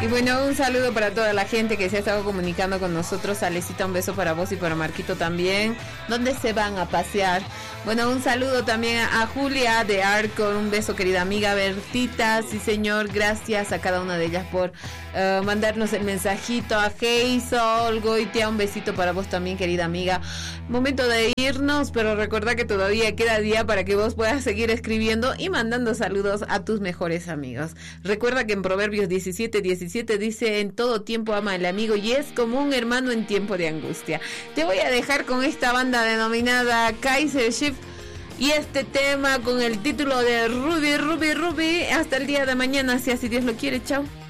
Y bueno, un saludo para toda la gente que se ha estado comunicando con nosotros. Alecita, un beso para vos y para Marquito también. ¿Dónde se van a pasear? Bueno, un saludo también a Julia de Arco, un beso querida amiga. Bertita, sí señor, gracias a cada una de ellas por mandarnos el mensajito. A Geisol, Goitia, un besito para vos también querida amiga. Momento de irnos, pero recuerda que todavía queda día para que vos puedas seguir escribiendo y mandando saludos a tus mejores amigos. Recuerda que en Proverbios 17:17 dice: en todo tiempo ama el amigo y es como un hermano en tiempo de angustia. Te voy a dejar con esta banda denominada Kaiser Chiefs y este tema con el título de Ruby. Hasta el día de mañana, si así Dios lo quiere. Chao.